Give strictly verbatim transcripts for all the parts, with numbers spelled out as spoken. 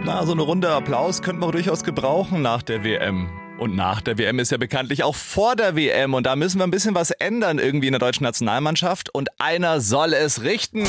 Na, so eine Runde Applaus könnten wir durchaus gebrauchen nach der W M. Und nach der W M ist ja bekanntlich auch vor der W M. Und da müssen wir ein bisschen was ändern irgendwie in der deutschen Nationalmannschaft. Und einer soll es richten.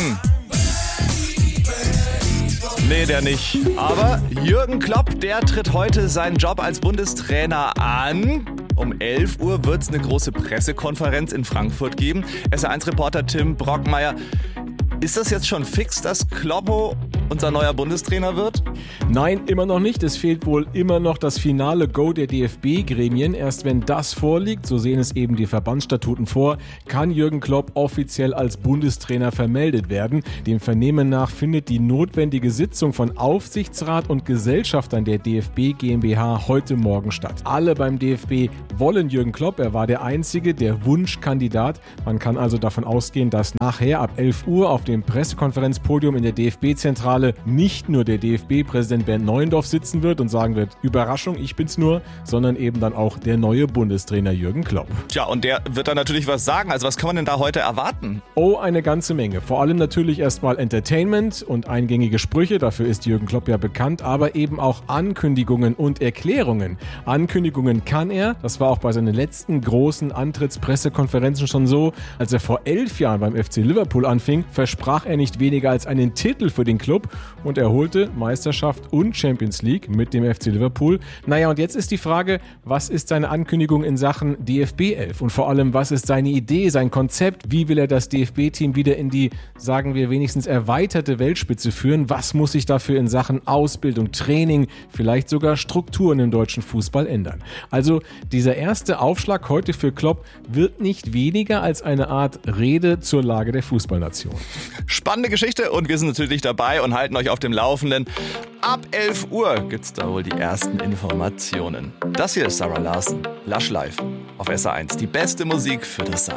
Nee, der nicht. Aber Jürgen Klopp, der tritt heute seinen Job als Bundestrainer an. Um elf Uhr wird es eine große Pressekonferenz in Frankfurt geben. S R eins Reporter Tim Brockmeier. Ist das jetzt schon fix, dass Kloppo unser neuer Bundestrainer wird? Nein, immer noch nicht. Es fehlt wohl immer noch das finale Go der D F B-Gremien. Erst wenn das vorliegt, so sehen es eben die Verbandsstatuten vor, kann Jürgen Klopp offiziell als Bundestrainer vermeldet werden. Dem Vernehmen nach findet die notwendige Sitzung von Aufsichtsrat und Gesellschaftern der D F B GmbH heute Morgen statt. Alle beim D F B wollen Jürgen Klopp. Er war der Einzige, der Wunschkandidat. Man kann also davon ausgehen, dass nachher ab elf Uhr auf dem Pressekonferenzpodium in der D F B-Zentrale nicht nur der D F B-Präsident Bernd Neuendorf sitzen wird und sagen wird, Überraschung, ich bin's nur, sondern eben dann auch der neue Bundestrainer Jürgen Klopp. Tja, und der wird dann natürlich was sagen. Also was kann man denn da heute erwarten? Oh, eine ganze Menge. Vor allem natürlich erstmal Entertainment und eingängige Sprüche, dafür ist Jürgen Klopp ja bekannt, aber eben auch Ankündigungen und Erklärungen. Ankündigungen kann er, das war auch bei seinen letzten großen Antrittspressekonferenzen schon so, als er vor elf Jahren beim F C Liverpool anfing, versprach er nicht weniger als einen Titel für den Club und er holte Meisterschaft und Champions League mit dem F C Liverpool. Naja, und jetzt ist die Frage, was ist seine Ankündigung in Sachen D F B elf und vor allem, was ist seine Idee, sein Konzept, wie will er das D F B-Team wieder in die, sagen wir wenigstens erweiterte Weltspitze führen, was muss sich dafür in Sachen Ausbildung, Training, vielleicht sogar Strukturen im deutschen Fußball ändern. Also dieser erste Aufschlag heute für Klopp wird nicht weniger als eine Art Rede zur Lage der Fußballnation. Spannende Geschichte und wir sind natürlich dabei und halten euch auf dem Laufenden. Ab elf Uhr gibt's da wohl die ersten Informationen. Das hier ist Sarah Larsen, Lush Live auf S R eins. Die beste Musik für das Saarland.